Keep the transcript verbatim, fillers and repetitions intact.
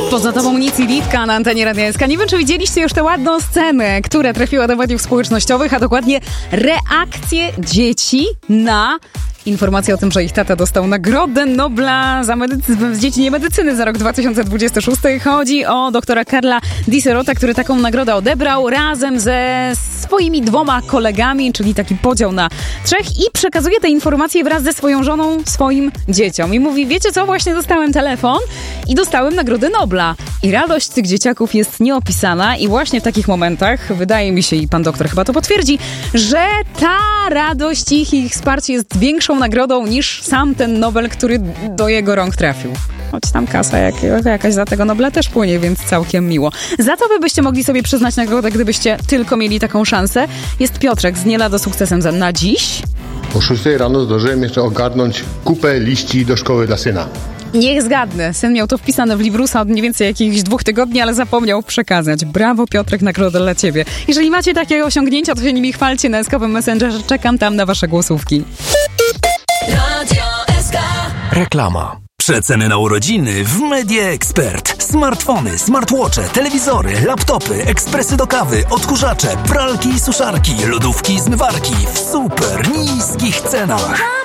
Poza tobą nic i Litka na antenie Radia S K. Nie wiem, czy widzieliście już tę ładną scenę, która trafiła do mediów społecznościowych, a dokładnie reakcję dzieci na informację o tym, że ich tata dostał Nagrodę Nobla za medycy- z dziedzinie medycyny za rok dwa tysiące dwudziesty szósty. Chodzi o doktora Karla Disserota, który taką nagrodę odebrał razem ze swoimi dwoma kolegami, czyli taki podział na trzech, i przekazuje te informacje wraz ze swoją żoną swoim dzieciom. I mówi: wiecie co, właśnie dostałem telefon i dostałem Nagrodę Nobla. I radość tych dzieciaków jest nieopisana i właśnie w takich momentach, wydaje mi się, i pan doktor chyba to potwierdzi, że ta radość ich i ich wsparcie jest większą nagrodą niż sam ten Nobel, który do jego rąk trafił. Choć tam kasa jak, jakaś za tego Nobla też płynie, więc całkiem miło. Za to wy byście mogli sobie przyznać nagrodę, gdybyście tylko mieli taką szansę. Jest Piotrek z Nie lada sukcesem za na dziś. O szóstej rano zdążyłem jeszcze ogarnąć kupę liści do szkoły dla syna. Niech zgadnę. Syn miał to wpisane w librusa od mniej więcej jakichś dwóch tygodni, ale zapomniał przekazać. Brawo, Piotrek, nagroda dla ciebie. Jeżeli macie takie osiągnięcia, to się nimi chwalcie na eskowym Messengerze. Czekam tam na wasze głosówki. Radio S K. Reklama. Przeceny na urodziny w Media Expert. Smartfony, smartwatche, telewizory, laptopy, ekspresy do kawy, odkurzacze, pralki i suszarki, lodówki i zmywarki w super niskich cenach.